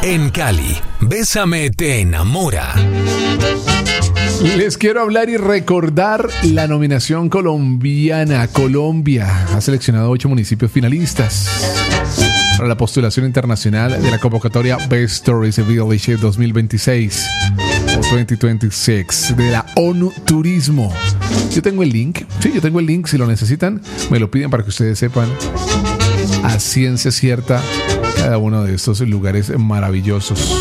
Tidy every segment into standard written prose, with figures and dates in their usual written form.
En Cali, Bésame te enamora. Les quiero hablar y recordar la nominación colombiana. Colombia ha seleccionado 8 municipios finalistas para la postulación internacional de la convocatoria Best Tourist Village 2026 o 2026 de la ONU Turismo. Yo tengo el link. Si lo necesitan, me lo piden para que ustedes sepan a ciencia cierta cada uno de estos lugares maravillosos.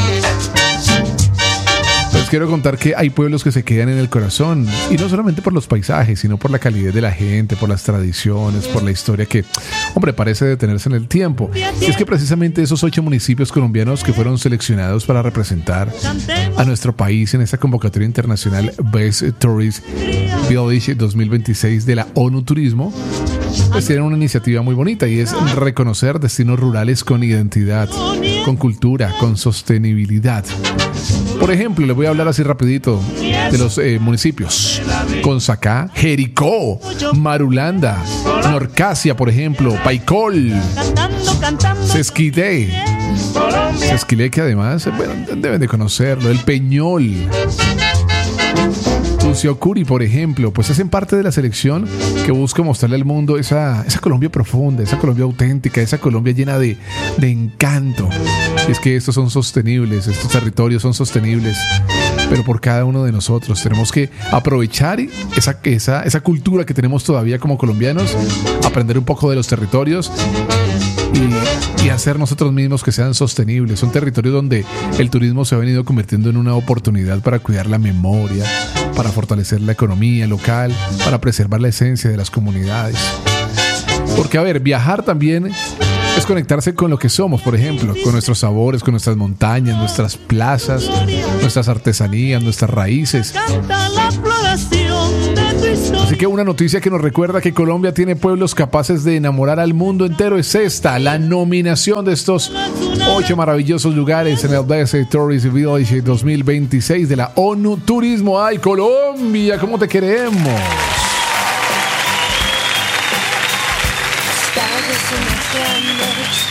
Les quiero contar que hay pueblos que se quedan en el corazón, y no solamente por los paisajes, sino por la calidez de la gente, por las tradiciones, por la historia que, hombre, parece detenerse en el tiempo. Y es que precisamente esos 8 municipios colombianos que fueron seleccionados para representar a nuestro país en esta convocatoria internacional Best Tourist Village 2026 de la ONU Turismo, pues tienen una iniciativa muy bonita, y es reconocer destinos rurales con identidad, con cultura, con sostenibilidad. Por ejemplo, les voy a hablar así rapidito de los municipios: Consacá, Jericó, Marulanda, Norcasia, por ejemplo, Paicol, Sesquilé, que además, bueno, deben de conocerlo, El Peñol, Usiocuri, por ejemplo, pues hacen parte de la selección que busca mostrarle al mundo esa Colombia profunda, esa Colombia auténtica, esa Colombia llena de encanto. Y es que estos son sostenibles, estos territorios son sostenibles, pero por cada uno de nosotros tenemos que aprovechar esa cultura que tenemos todavía como colombianos, aprender un poco de los territorios y hacer nosotros mismos que sean sostenibles. Son territorios donde el turismo se ha venido convirtiendo en una oportunidad para cuidar la memoria, para fortalecer la economía local, para preservar la esencia de las comunidades. Porque, a ver, viajar también es conectarse con lo que somos, por ejemplo, con nuestros sabores, con nuestras montañas, nuestras plazas, nuestras artesanías, nuestras raíces. Así que una noticia que nos recuerda que Colombia tiene pueblos capaces de enamorar al mundo entero es esta: la nominación de estos 8 maravillosos lugares en el Best Tourist Village 2026 de la ONU Turismo. ¡Ay, Colombia! ¿Cómo te queremos? Stars in the thunder.